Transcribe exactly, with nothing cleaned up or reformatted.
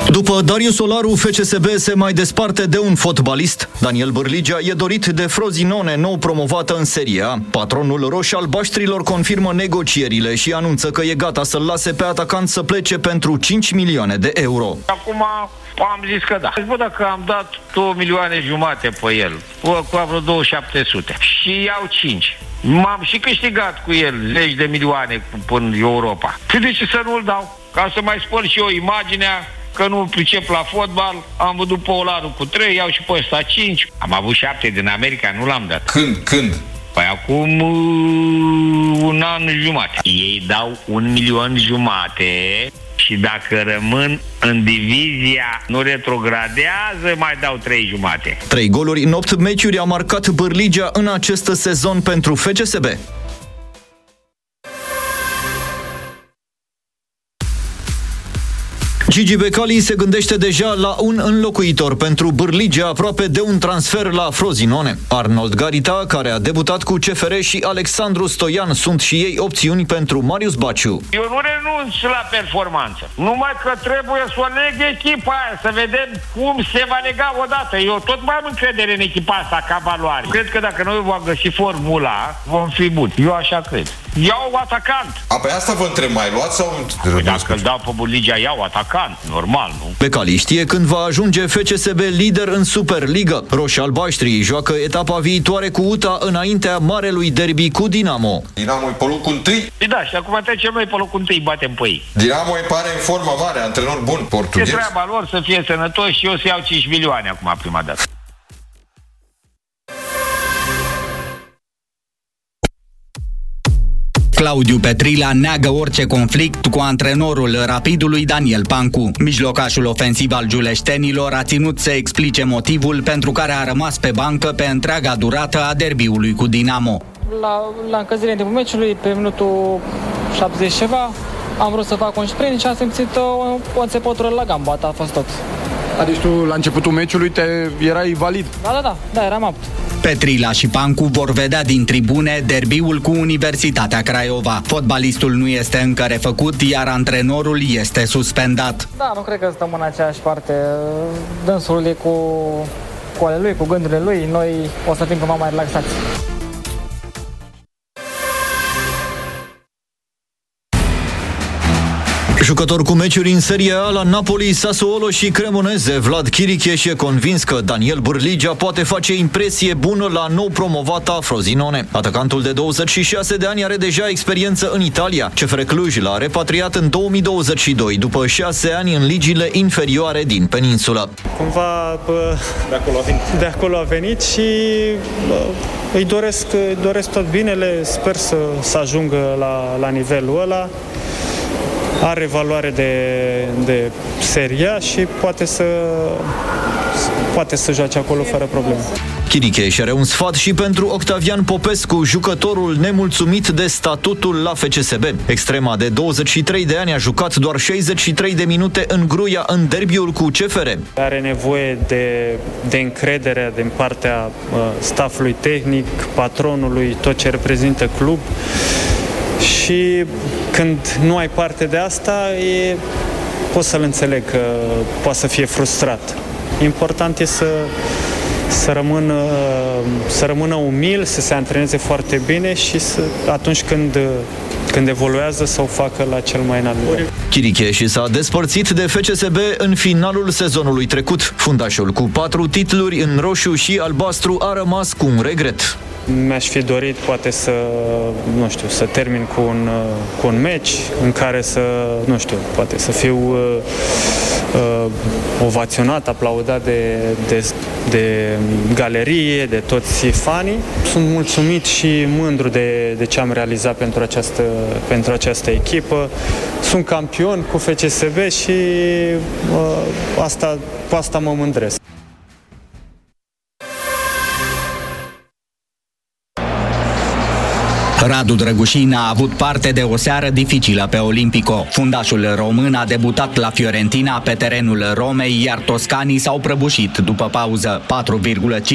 După Darius Solaru, F C S B se mai desparte de un fotbalist. Daniel Bârligea e dorit de Frosinone, nou promovată în Serie A. Patronul roșii-albaștrilor confirmă negocierile și anunță că e gata să-l lase pe atacant să plece pentru cinci milioane de euro. Acum am zis că da. Bă, dacă am dat două milioane jumate pe el, cu vreo două mii șapte sute și iau cinci. M-am și câștigat cu el zeci de milioane până Europa. Și de ce să nu-l dau? Ca să mai spăl și eu imaginea că nu pricep la fotbal, am văzut pe Olaru cu trei, iau și pe ăsta cinci. Am avut șapte din America, nu l-am dat. Când? Când? Păi acum un an jumate. Ei dau un milion jumate și dacă rămân în divizia, nu retrogradează, mai dau trei jumate. Trei goluri în opt meciuri a marcat Bârligea în acest sezon pentru F C S B. Gigi Becali se gândește deja la un înlocuitor pentru Bârligea, aproape de un transfer la Frosinone. Arnold Garita, care a debutat cu C F R, și Alexandru Stoian sunt și ei opțiuni pentru Marius Baciu. Eu nu renunț la performanță, numai că trebuie să o leg echipa aia, să vedem cum se va lega odată. Eu tot mai am încredere în echipa asta ca valoare. Cred că dacă noi vom găsi formula, vom fi buni. Eu așa cred. Iau atacant. A, pe asta vă întreb, mai luați sau... Păi dacă îl dau pe Bârligea, iau atacant, normal, nu? Becali știe când va ajunge F C S B lider în Superliga. Roșii-albaștrii joacă etapa viitoare cu U T A înaintea marelui derby cu Dinamo. Dinamo e pe locul întâi? Păi da, și acum trecem noi pe locul întâi, batem pe ei. Dinamo e pare în formă mare, antrenor bun, portughez. E treaba lor să fie sănătoși și eu să iau cinci milioane acum prima dată. Claudiu Petrila neagă orice conflict cu antrenorul Rapidului Daniel Pancu. Mijlocașul ofensiv al giuleștenilor a ținut să explice motivul pentru care a rămas pe bancă pe întreaga durată a derbiului cu Dinamo. La, la încălzirea din meciului, pe minutul șaptezeci ceva, am vrut să fac un sprint și am simțit o, o înțepătură la gambă, a fost tot. Adică tu la începutul meciului te erai valid? Da, da, da, da, eram apt. Petrila și Pancu vor vedea din tribune derbiul cu Universitatea Craiova. Fotbalistul nu este încă refăcut, iar antrenorul este suspendat. Da, nu cred că stăm în aceeași parte. Dânsul e cu, cu ale lui, cu gândurile lui. Noi o să fim cumva mai relaxați. Jucător cu meciuri în Serie A la Napoli, Sassuolo și Cremoneze, Vlad Chiricheș e convins că Daniel Bârligea poate face impresie bună la nou promovata Frosinone. Atacantul de douăzeci și șase de ani are deja experiență în Italia. C F R Cluj l-a repatriat în două mii douăzeci și doi, după șase ani în ligile inferioare din peninsulă. Cumva bă, de, acolo a venit. de acolo a venit și bă, îi doresc, doresc tot binele, sper să, să ajungă la, la nivelul ăla. Are valoare de, de seria și poate să, poate să joace acolo fără probleme. Chiricheș are un sfat și pentru Octavian Popescu, jucătorul nemulțumit de statutul la F C S B. Extrema de douăzeci și trei de ani a jucat doar șaizeci și trei de minute în Gruia în derbiul cu C F R. Are nevoie de, de încredere din partea uh, staffului tehnic, patronului, tot ce reprezintă club. Și când nu ai parte de asta, e, poți să-l înțeleg că poate să fie frustrat. Important e să, să, rămână, să rămână umil, să se antreneze foarte bine și să, atunci când, când evoluează să o facă la cel mai înalt nivel. Chiricheș s-a despărțit de F C S B în finalul sezonului trecut. Fundașul cu patru titluri în roșu și albastru a rămas cu un regret. Mi-aș fi dorit poate să, nu știu, să termin cu un, cu un meci în care să, nu știu, poate să fiu uh, uh, ovaționat, aplaudat de, de, de galerie, de toți fanii. Sunt mulțumit și mândru de, de ce am realizat pentru această, pentru această echipă. Sunt campion cu F C S B și uh, asta, cu asta mă mândresc. Radu Drăgușin a avut parte de o seară dificilă pe Olimpico. Fundașul român a debutat la Fiorentina pe terenul Romei, iar toscanii s-au prăbușit după pauză. patru virgulă cinci